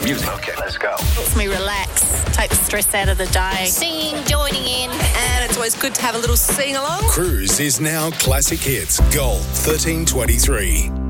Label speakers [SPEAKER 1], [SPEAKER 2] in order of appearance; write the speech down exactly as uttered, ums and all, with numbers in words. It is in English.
[SPEAKER 1] music. Okay, let's go.
[SPEAKER 2] Helps me relax, take the stress out of the day.
[SPEAKER 3] Singing, joining in.
[SPEAKER 4] And it's always good to have a little sing-along.
[SPEAKER 5] Cruise is now Classic Hits Gold thirteen twenty-three.